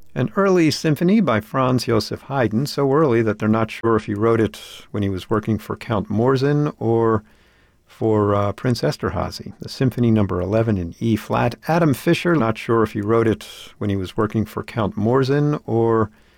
An early symphony by Franz Joseph Haydn, so early that they're not sure if he wrote it when he was working for Count Morzin or for Prince Esterhazy. The Symphony number 11 in E-flat. Adam Fischer, not sure if he wrote it when he was working for Count Morzin or